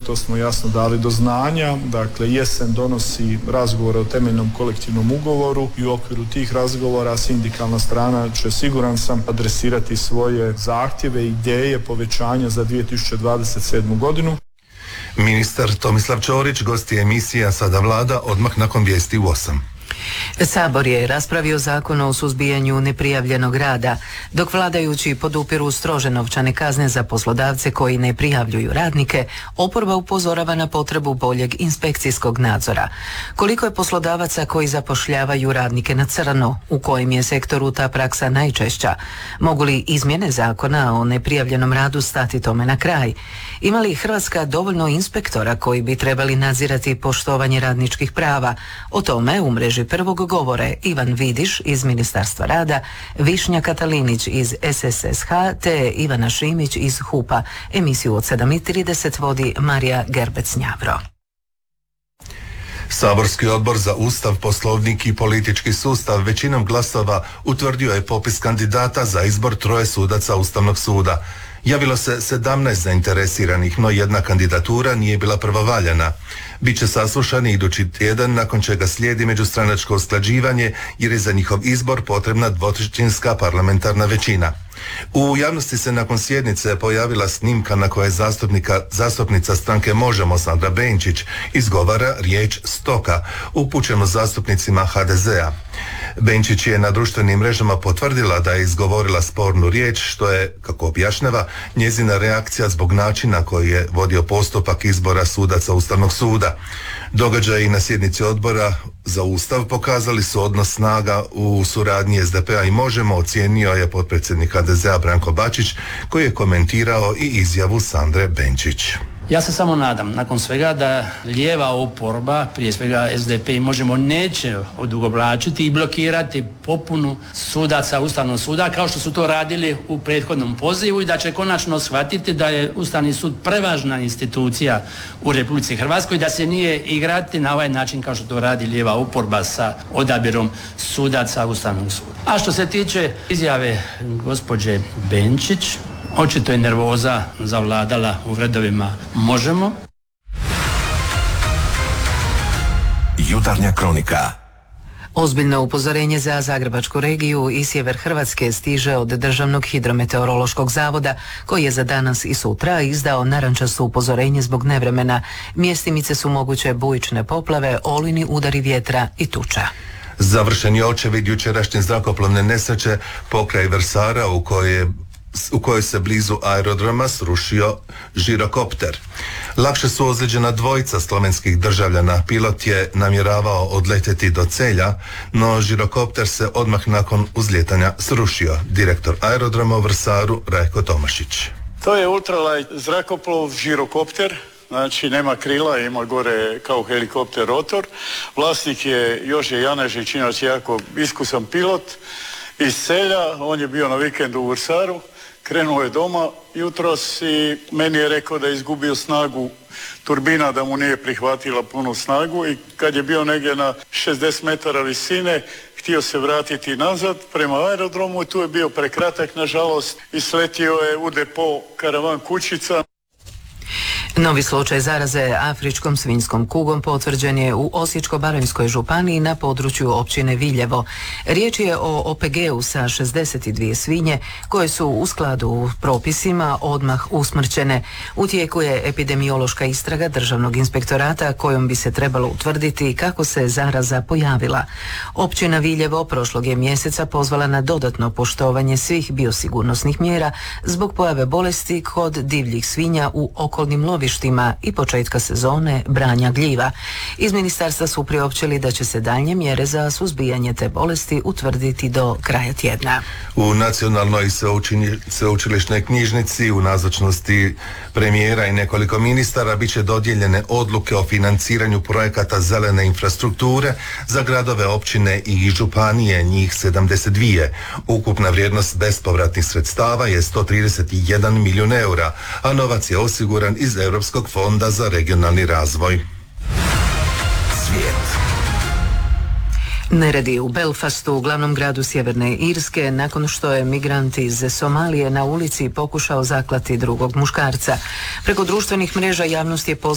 to smo jasno dali do znanja. Dakle, jesen donosi razgovore o temeljnom kolektivnom ugovoru i u okviru tih razgovora sindikalna strana će, siguran sam, adresirati svoje zahtjeve i ideje povećanja za 2027. godinu. Ministar Tomislav Ćorić gosti emisija Sada Vlada odmah nakon vijesti u 8. Sabor je raspravio zakon o suzbijanju neprijavljenog rada, dok vladajući podupiru strože novčane kazne za poslodavce koji ne prijavljuju radnike, oporba upozorava na potrebu boljeg inspekcijskog nadzora. Koliko je poslodavaca koji zapošljavaju radnike na crno, u kojem je sektoru ta praksa najčešća? Mogu li izmjene zakona o neprijavljenom radu stati tome na kraj? Ima li Hrvatska dovoljno inspektora koji bi trebali nadzirati poštovanje radničkih prava? O tome u mreži Prvog govore Ivan Vidiš iz Ministarstva rada, Višnja Katalinić iz SSSH te Ivana Šimić iz HUP-a. Emisiju od 7:30 vodi Marija Gerbec-Njavro. Saborski odbor za Ustav, Poslovnik i politički sustav većinom glasova utvrdio je popis kandidata za izbor 3 sudaca Ustavnog suda. Javilo se 17 zainteresiranih, no jedna kandidatura nije bila pravovaljana. Biće saslušani idući tjedan, nakon čega slijedi međustranačko usklađivanje jer je za njihov izbor potrebna 2/3 parlamentarna većina. U javnosti se nakon sjednice pojavila snimka na kojoj zastupnica stranke Možemo Sandra Benčić izgovara riječ stoka, upućenu zastupnicima HDZ-a. Benčić je na društvenim mrežama potvrdila da je izgovorila spornu riječ, što je, kako objašnjava, njezina reakcija zbog načina koji je vodio postupak izbora sudaca Ustavnog suda. Događaji na sjednici odbora za Ustav pokazali su odnos snaga u suradnji SDP-a i Možemo, ocijenio je potpredsjednik HDZ-a Branko Bačić, koji je komentirao i izjavu Sandre Benčić. Ja se samo nadam, nakon svega, da lijeva oporba, prije svega SDP i Možemo, neće odugovlačiti i blokirati popunu sudaca Ustavnog suda, kao što su to radili u prethodnom pozivu, i da će konačno shvatiti da je Ustavni sud prevažna institucija u Republici Hrvatskoj, da se nije igrati na ovaj način kao što to radi lijeva oporba sa odabirom sudaca Ustavnog suda. A što se tiče izjave gospođe Benčić, očito je nervoza zavladala u redovima Možemo. Jutarnja kronika. Ozbiljno upozorenje za Zagrebačku regiju i sjever Hrvatske stiže od Državnog hidrometeorološkog zavoda, koji je za danas i sutra izdao narančasto upozorenje zbog nevremena. Mjestimice su moguće bujične poplave, olujni udari vjetra i tuča. Završen je očevid jučerašnje zrakoplovne nesreće pokraj Vrsara u kojoj se blizu aerodroma srušio žirokopter. Lakše su ozlijeđena 2 slovenskih državljana. Pilot je namjeravao odletjeti do Celja, no žirokopter se odmah nakon uzlijetanja srušio. Direktor aerodroma u Vrsaru Rajko Tomašić. To je ultralight zrakoplov, žirokopter. Znači nema krila, ima gore kao helikopter rotor. Vlasnik je Jože Janežić, inače jako iskusan pilot iz Celja. On je bio na vikendu u Vrsaru. Krenuo je doma jutros i meni je rekao da je izgubio snagu turbina, da mu nije prihvatila punu snagu, i kad je bio negdje na 60 metara visine, htio se vratiti nazad prema aerodromu i tu je bio prekratak, nažalost, i sletio je u depo karavan kućica. Novi slučaj zaraze afričkom svinjskom kugom potvrđen je u Osječko-baranjskoj županiji na području općine Viljevo. Riječ je o OPG-u sa 62 svinje koje su u skladu s propisima odmah usmrćene. U tijeku je epidemiološka istraga Državnog inspektorata kojom bi se trebalo utvrditi kako se zaraza pojavila. Općina Viljevo prošlog je mjeseca pozvala na dodatno poštovanje svih biosigurnosnih mjera zbog pojave bolesti kod divljih svinja u okolnim lovištima i početka sezone branja gljiva. Iz ministarstva su priopćili da će se daljnje mjere za suzbijanje te bolesti utvrditi do kraja tjedna. U Nacionalnoj sveučilišnoj knjižnici u nazočnosti premijera i nekoliko ministara bit će dodijeljene odluke o financiranju projekata zelene infrastrukture za gradove, općine i županije, njih 72. Ukupna vrijednost bespovratnih sredstava je 131 milijun eura, a novac je osiguran iz Europskog fonda za regionalni razvoj. Svijet. Neredi u Belfastu, glavnom gradu Sjeverne Irske, nakon što je migrant iz Somalije na ulici pokušao zaklati drugog muškarca. Preko društvenih mreža javnost je